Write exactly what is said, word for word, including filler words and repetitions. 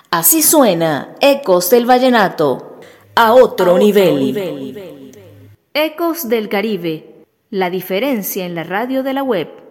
Así suena Ecos del Vallenato, a otro, a otro nivel. nivel. Ecos del Caribe, la diferencia en la radio de la web.